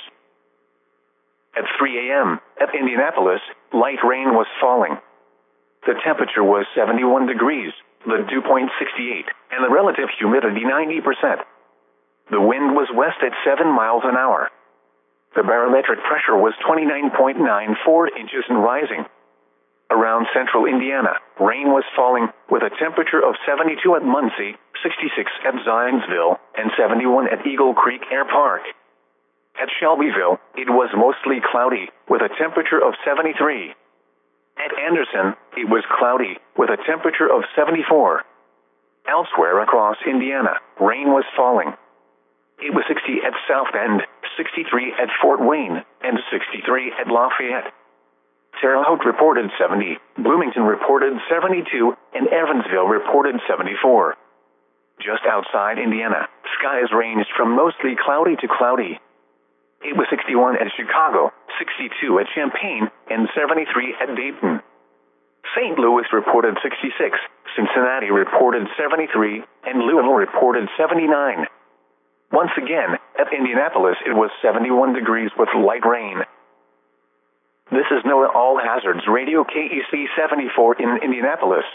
A: At three a m at Indianapolis, light rain was falling. The temperature was seventy-one degrees, the dew point sixty-eight, and the relative humidity ninety percent. The wind was west at seven miles an hour. The barometric pressure was twenty-nine point nine four inches and rising. Around central Indiana, rain was falling with a temperature of seventy-two at Muncie, sixty-six at Zionsville, and seventy-one at Eagle Creek Air Park. At Shelbyville, it was mostly cloudy with a temperature of seventy-three. At Anderson, it was cloudy with a temperature of seventy-four. Elsewhere across Indiana, rain was falling. It was sixty at South Bend, sixty-three at Fort Wayne, and sixty-three at Lafayette. Terre Haute reported seventy, Bloomington reported seventy-two, and Evansville reported seventy-four. Just outside Indiana, skies ranged from mostly cloudy to cloudy. It was sixty-one at Chicago, sixty-two at Champaign, and seventy-three at Dayton. Saint Louis reported sixty-six, Cincinnati reported seventy-three, and Louisville reported seventy-nine. Once again, at Indianapolis it was seventy-one degrees with light rain. This is NOAA All Hazards Radio K E C seventy-four in Indianapolis.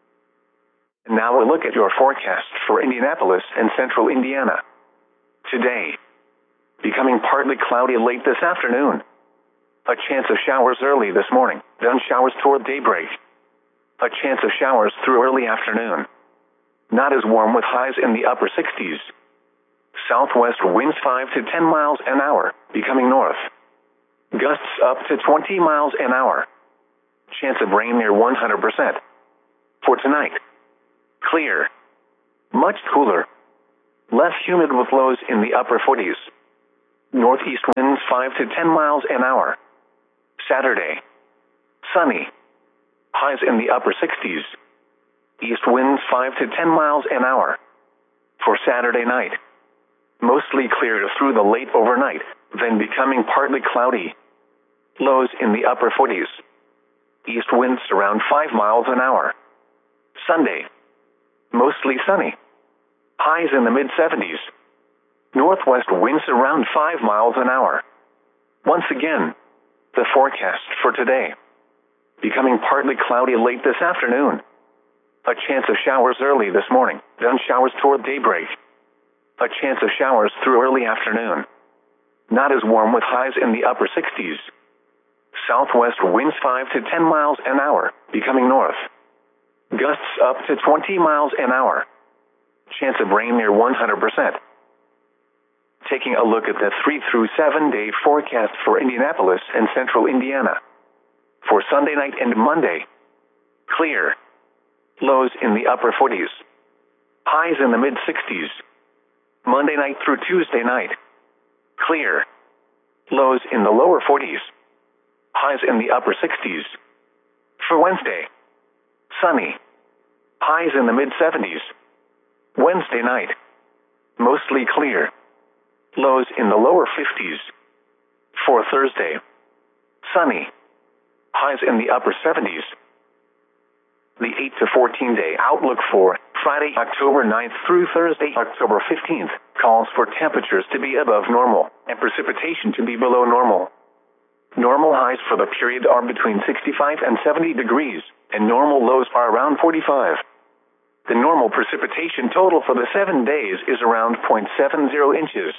A: Now a look at your forecast for Indianapolis and central Indiana. Today, becoming partly cloudy late this afternoon. A chance of showers early this morning, then showers toward daybreak. A chance of showers through early afternoon. Not as warm with highs in the upper sixties. Southwest winds five to ten miles an hour, becoming north. Gusts up to twenty miles an hour. Chance of rain near one hundred percent. For tonight, clear. Much cooler. Less humid with lows in the upper forties. Northeast winds five to ten miles an hour. Saturday, sunny. Highs in the upper sixties. East winds five to ten miles an hour. For Saturday night, mostly clear through the late overnight, then becoming partly cloudy. Lows in the upper forties. East winds around five miles an hour. Sunday, mostly sunny. Highs in the mid seventies. Northwest winds around five miles an hour. Once again, the forecast for today. Becoming partly cloudy late this afternoon. A chance of showers early this morning, then showers toward daybreak. A chance of showers through early afternoon. Not as warm with highs in the upper sixties. Southwest winds five to ten miles an hour, becoming north. Gusts up to twenty miles an hour. Chance of rain near one hundred percent. Taking a look at the three through seven day forecast for Indianapolis and central Indiana. For Sunday night and Monday, clear. Lows in the upper forties. Highs in the mid sixties. Monday night through Tuesday night, clear. Lows in the lower forties. Highs in the upper sixties. For Wednesday, sunny. Highs in the mid seventies. Wednesday night, mostly clear. Lows in the lower fifties. For Thursday, sunny. Highs in the upper seventies. The eight to fourteen day outlook for Friday, October ninth through Thursday, October fifteenth, calls for temperatures to be above normal and precipitation to be below normal. Normal highs for the period are between sixty-five and seventy degrees, and normal lows are around forty-five. The normal precipitation total for the seven days is around zero point seven zero inches.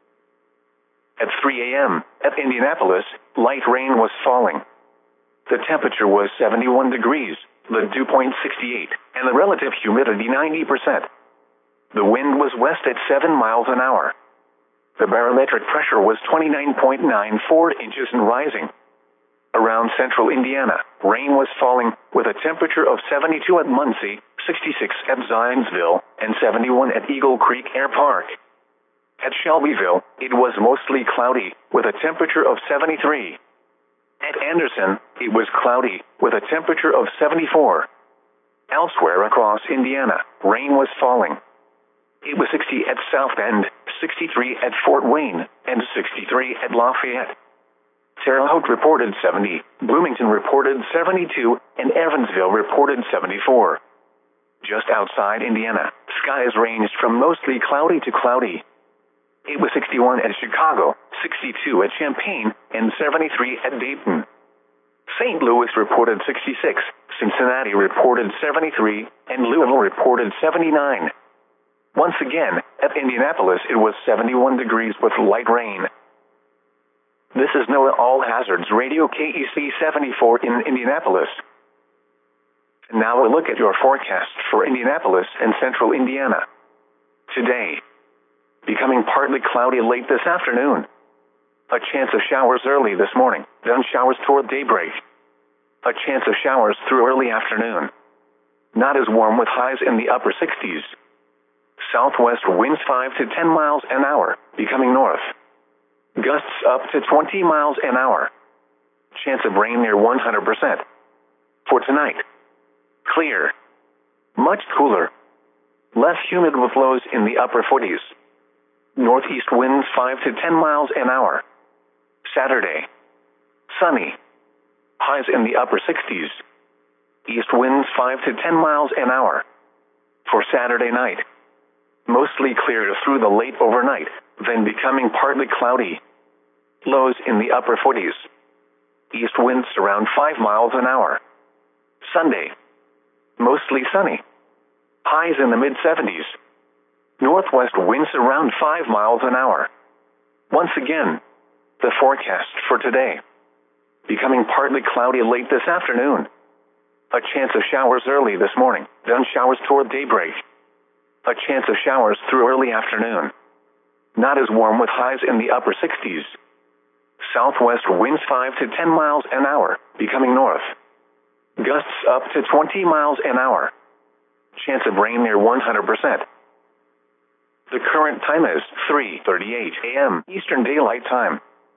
A: At three a m at Indianapolis, light rain was falling. The temperature was seventy-one degrees, the dew point sixty-eight, and the relative humidity ninety percent. The wind was west at seven miles an hour. The barometric pressure was twenty-nine point nine four inches and rising. Around central Indiana, rain was falling with a temperature of seventy-two at Muncie, sixty-six at Zionsville, and seventy-one at Eagle Creek Air Park. At Shelbyville, it was mostly cloudy with a temperature of seventy-three. At Anderson, it was cloudy with a temperature of seventy-four. Elsewhere across Indiana, rain was falling. It was sixty at South Bend, sixty-three at Fort Wayne, and sixty-three at Lafayette. Terre Haute reported seventy, Bloomington reported seventy-two, and Evansville reported seventy-four. Just outside Indiana, skies ranged from mostly cloudy to cloudy. It was sixty-one at Chicago, sixty-two at Champaign, and seventy-three at Dayton. Saint Louis reported sixty-six, Cincinnati reported seventy-three, and Louisville reported seventy-nine. Once again, at Indianapolis it was seventy-one degrees with light rain. This is NOAA All Hazards Radio K E C seventy-four in Indianapolis. And now a look at your forecast for Indianapolis and central Indiana. Today, becoming partly cloudy late this afternoon. A chance of showers early this morning, then showers toward daybreak. A chance of showers through early afternoon. Not as warm with highs in the upper sixties. Southwest winds five to ten miles an hour, becoming north. Gusts up to twenty miles an hour. Chance of rain near one hundred percent. For tonight, clear. Much cooler. Less humid with lows in the upper forties. Northeast winds five to ten miles an hour. Saturday, sunny. Highs in the upper sixties. East winds five to ten miles an hour. For Saturday night, mostly clear through the late overnight, then becoming partly cloudy. Lows in the upper forties. East winds around five miles an hour. Sunday, mostly sunny. Highs in the mid seventies. Northwest winds around five miles an hour. Once again, the forecast for today. Becoming partly cloudy late this afternoon. A chance of showers early this morning, then showers toward daybreak. A chance of showers through early afternoon. not as warm with highs in the upper sixties. Southwest winds five to ten miles an hour, becoming north. Gusts up to twenty miles an hour. Chance of rain near one hundred percent. The current time is three thirty-eight a m Eastern Daylight Time.